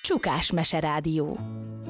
Csukás Meserádió.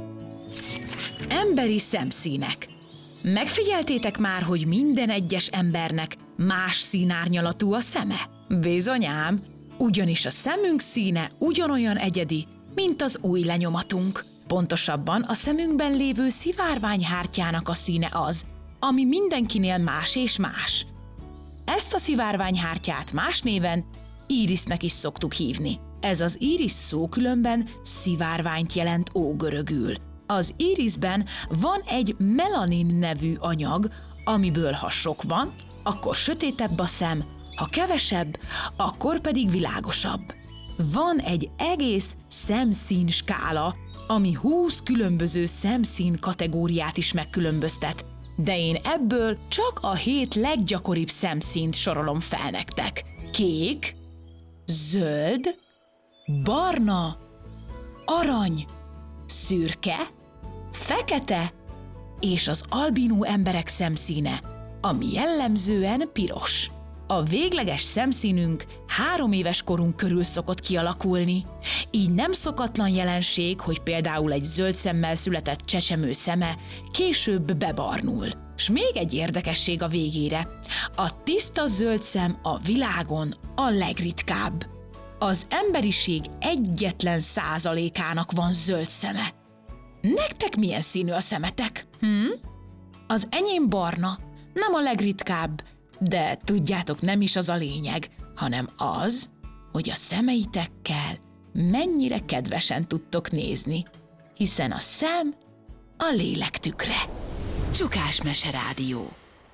Emberi szemszínek. Megfigyeltétek már, hogy minden egyes embernek más színárnyalatú a szeme? Bizonyám, ugyanis a szemünk színe ugyanolyan egyedi, mint az ujjlenyomatunk. Pontosabban a szemünkben lévő szivárványhártyának a színe az, ami mindenkinél más és más. Ezt a szivárványhártyát más néven írisznek is szoktuk hívni. Ez az írisz szó különben szivárványt jelent ógörögül. Az íriszben van egy melanin nevű anyag, amiből ha sok van, akkor sötétebb a szem, ha kevesebb, akkor pedig világosabb. Van egy egész szemszín skála, ami 20 különböző szemszín kategóriát is megkülönböztet, de én ebből csak a 7 leggyakoribb szemszínt sorolom fel nektek. Kék, zöld, barna, arany, szürke, fekete és az albinó emberek szemszíne, ami jellemzően piros. A végleges szemszínünk 3 éves korunk körül szokott kialakulni. Így nem szokatlan jelenség, hogy például egy zöld szemmel született csecsemő szeme később bebarnul. S még egy érdekesség a végére. A tiszta zöld szem a világon a legritkább. Az emberiség egyetlen százalékának van zöld szeme. Nektek milyen színű a szemetek? Az enyém barna, nem a legritkább, de tudjátok, nem is az a lényeg, hanem az, hogy a szemeitekkel mennyire kedvesen tudtok nézni, hiszen a szem a lélek tükre. Csukás Meserádió.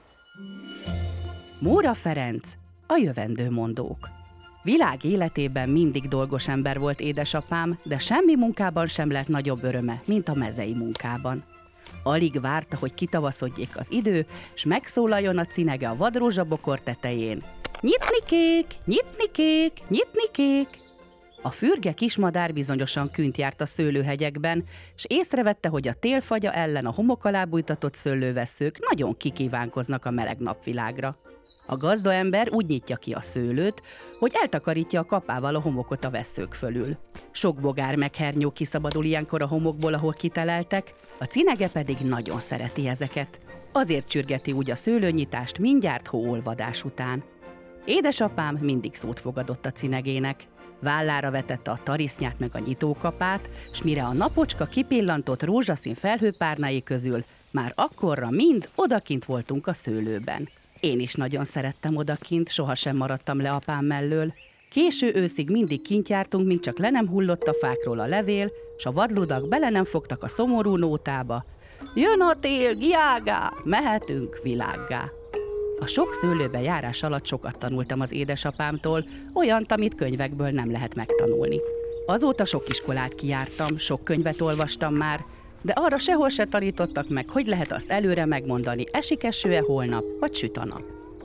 Móra Ferenc, a jövendőmondók. Világ életében mindig dolgos ember volt édesapám, de semmi munkában sem lett nagyobb öröme, mint a mezei munkában. Alig várta, hogy kitavaszodjék az idő, s megszólaljon a cinege a vadrózsabokor tetején. Nyitni kék, nyitni kék, nyitni kék! A fürge kismadár bizonyosan künt járt a szőlőhegyekben, s észrevette, hogy a télfagya ellen a homok alá bújtatott szőlővesszők nagyon kikívánkoznak a meleg napvilágra. A gazdaember úgy nyitja ki a szőlőt, hogy eltakarítja a kapával a homokot a vesszők fölül. Sok bogár meghernyó kiszabadul ilyenkor a homokból, ahol kiteleltek, a cinege pedig nagyon szereti ezeket. Azért csürgeti úgy a szőlőnyitást mindjárt hóolvadás után. Édesapám mindig szót fogadott a cinegének. Vállára vetette a tarisznyát meg a nyitókapát, s mire a napocska kipillantott rózsaszín felhőpárnái közül, már akkorra mind odakint voltunk a szőlőben. Én is nagyon szerettem odakint, sohasem maradtam le apám mellől. Késő őszig mindig kint jártunk, míg csak le nem hullott a fákról a levél, s a vadludak bele nem fogtak a szomorú nótába. Jön a tél, giágá, mehetünk világgá. A sok szőlőbe járás alatt sokat tanultam az édesapámtól, olyant, amit könyvekből nem lehet megtanulni. Azóta sok iskolát kijártam, sok könyvet olvastam már, de arra sehol se tanítottak meg, hogy lehet azt előre megmondani, esik eső-e holnap, vagy süt a nap.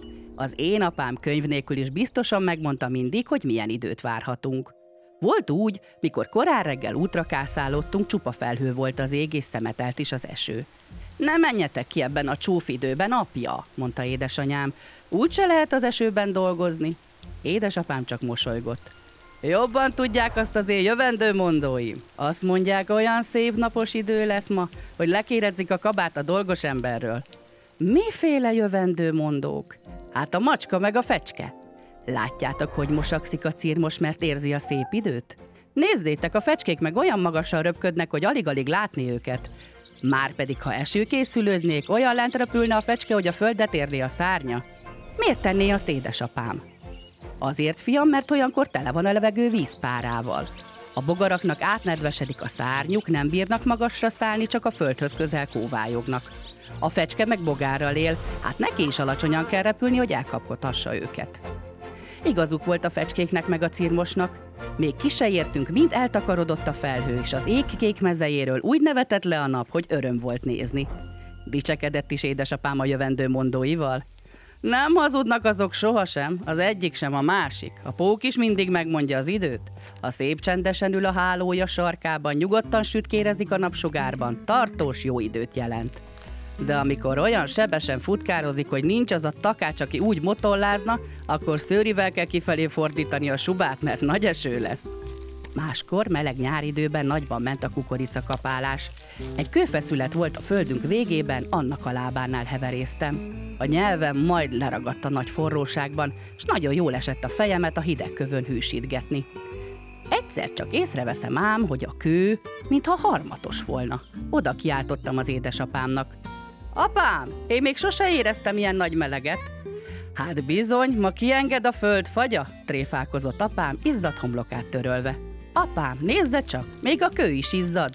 Az én apám könyv nélkül is biztosan megmondta mindig, hogy milyen időt várhatunk. Volt úgy, mikor korán reggel útra kászálottunk, csupa felhő volt az ég, és szemetelt is az eső. Ne menjetek ki ebben a csúfidőben, apja, mondta édesanyám. Úgyse lehet az esőben dolgozni. Édesapám csak mosolygott. Jobban tudják azt az én jövendőmondóim. Azt mondják, olyan szép napos idő lesz ma, hogy lekéredzik a kabát a dolgos emberről. Miféle jövendőmondók? Hát a macska meg a fecske. Látjátok, hogy mosakszik a cirmos, mert érzi a szép időt? Nézzétek, a fecskék meg olyan magasan röpködnek, hogy alig-alig látni őket. Márpedig, ha eső készülődnék, olyan lent repülne a fecske, hogy a földet érné a szárnya. Miért tenné azt édesapám? Azért, fiam, mert olyankor tele van a levegő vízpárával. A bogaraknak átnedvesedik a szárnyuk, nem bírnak magasra szállni, csak a földhöz közel kóvályognak. A fecske meg bogárral él, hát neki is alacsonyan kell repülni, hogy elkapkodhassa őket. Igazuk volt a fecskéknek meg a cirmosnak. Még ki se értünk, mind eltakarodott a felhő, és az ég kék mezejéről úgy nevetett le a nap, hogy öröm volt nézni. Dicsekedett is édesapám a jövendőmondóival. Nem hazudnak azok sohasem, az egyik sem a másik. A pók is mindig megmondja az időt. A szép csendesen ül a hálója sarkában, nyugodtan sütkérezik a napsugárban, tartós jó időt jelent. De amikor olyan sebesen futkározik, hogy nincs az a takács, aki úgy motollázna, akkor szőrivel kell kifelé fordítani a subát, mert nagy eső lesz. Máskor meleg nyáridőben nagyban ment a kukoricakapálás. Egy kőfeszület volt a földünk végében, annak a lábánál heveréztem. A nyelvem majd leragadt a nagy forróságban, s nagyon jól esett a fejemet a hideg kövön hűsítgetni. Egyszer csak észreveszem ám, hogy a kő, mintha harmatos volna. Oda kiáltottam az édesapámnak. Apám, én még sose éreztem ilyen nagy meleget. Hát bizony, ma kienged a földfagya, tréfálkozott apám, izzadt homlokát törölve. Apám, nézd csak, még a kő is izzad.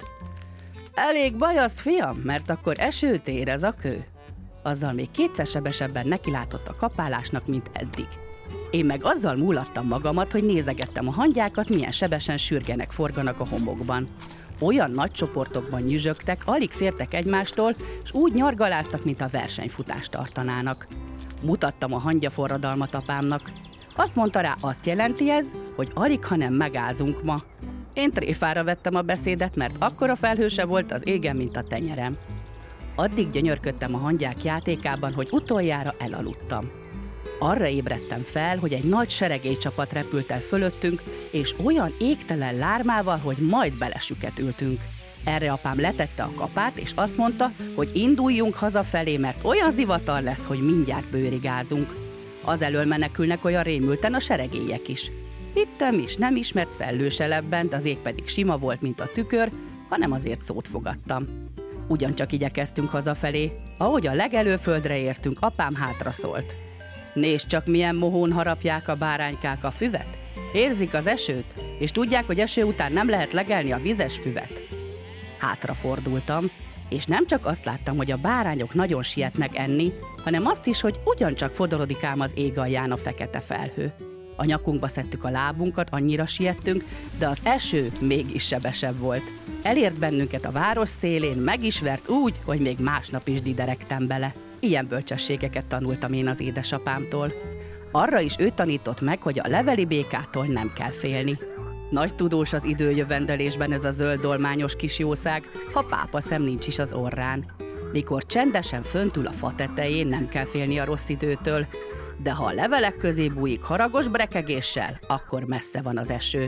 Elég baj azt, fiam, mert akkor esőt érez a kő. Azzal még kétszer sebesebben nekilátott a kapálásnak, mint eddig. Én meg azzal múlattam magamat, hogy nézegettem a hangyákat, milyen sebesen sürgenek, forganak a homokban. Olyan nagy csoportokban nyüzsögtek, alig fértek egymástól, és úgy nyargaláztak, mint a versenyfutást tartanának. Mutattam a hangyaforradalmat apámnak. Azt mondta rá, azt jelenti ez, hogy alig, hanem megázunk ma. Én tréfára vettem a beszédet, mert akkora felhőse volt az égen, mint a tenyerem. Addig gyönyörködtem a hangyák játékában, hogy utoljára elaludtam. Arra ébredtem fel, hogy egy nagy seregélycsapat repült el fölöttünk, és olyan égtelen lármával, hogy majd belesüketültünk. Erre apám letette a kapát, és azt mondta, hogy induljunk hazafelé, mert olyan zivatar lesz, hogy mindjárt bőrigázunk. Az elől menekülnek olyan rémülten a seregélyek is. Hittem is, nem ismert szellő se lebbent, az ég pedig sima volt, mint a tükör, hanem azért szót fogadtam. Ugyancsak igyekeztünk hazafelé, ahogy a legelőföldre értünk, apám hátra szólt. Nézd csak, milyen mohón harapják a báránykák a füvet. Érzik az esőt, és tudják, hogy eső után nem lehet legelni a vizes füvet. Hátrafordultam, és nem csak azt láttam, hogy a bárányok nagyon sietnek enni, hanem azt is, hogy ugyancsak fodorodik ám az ég alján a fekete felhő. A nyakunkba szedtük a lábunkat, annyira siettünk, de az eső mégis sebesebb volt. Elért bennünket a város szélén, meg is vert úgy, hogy még másnap is dideregtem bele. Ilyen bölcsességeket tanultam én az édesapámtól. Arra is ő tanított meg, hogy a leveli békától nem kell félni. Nagy tudós az időjövendelésben ez a zöld dolmányos kis jószág, ha pápa szem nincs is az orrán. Mikor csendesen fönt ül a fa tetején, nem kell félni a rossz időtől, de ha a levelek közé bújik haragos brekegéssel, akkor messze van az eső.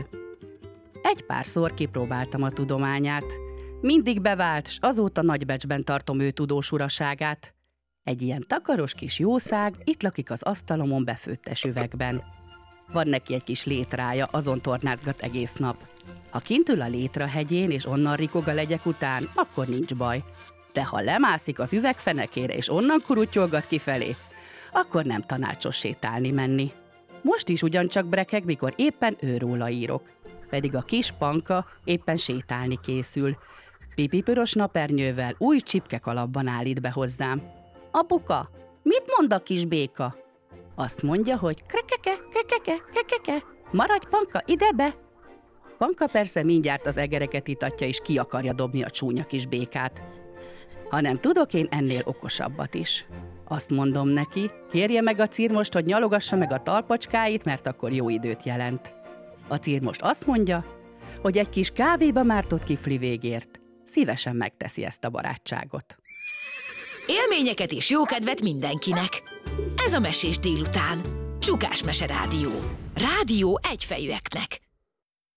Egy párszor kipróbáltam a tudományát. Mindig bevált, s azóta nagybecsben tartom ő tudós uraságát. Egy ilyen takaros kis jószág itt lakik az asztalomon befőttes üvegben. Van neki egy kis létrája, azon tornázgat egész nap. Ha kint ül a létrahegyén és onnan rikog a legyek után, akkor nincs baj. De ha lemászik az üvegfenekére és onnan kurutyolgat kifelé, akkor nem tanácsos sétálni menni. Most is ugyancsak brekeg, mikor éppen őróla írok. Pedig a kis Panka éppen sétálni készül. Pipipiros napernyővel új csipkekalapban állít be hozzám. Apuka, mit mond a kis béka? Azt mondja, hogy krekeke, krekeke, krekeke. Maradj, Panka, ide be! Panka persze mindjárt az egereket itatja, és ki akarja dobni a csúnya kis békát. Hanem tudok én ennél okosabbat is. Azt mondom neki, kérje meg a cirmost, hogy nyalogassa meg a talpacskáit, mert akkor jó időt jelent. A cirmost azt mondja, hogy egy kis kávéba mártott kifli végért. Szívesen megteszi ezt a barátságot. Élményeket és jókedvet mindenkinek! Ez a Mesés délután. Csukás Mese Rádió. Rádió egyfejűeknek.